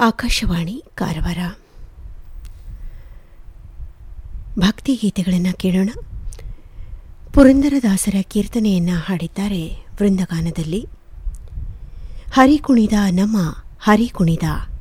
ಆಕಾಶವಾಣಿ ಕಾರವಾರ. ಭಕ್ತಿಗೀತೆಗಳನ್ನು ಕೇಳೋಣ. ಪುರಂದರದಾಸರ ಕೀರ್ತನೆಯನ್ನು ಹಾಡಿದ್ದಾರೆ ವೃಂದಗಾನದಲ್ಲಿ. ಹರಿ ಕುಣಿದ ನಮ್ಮ ಹರಿ ಕುಣಿದ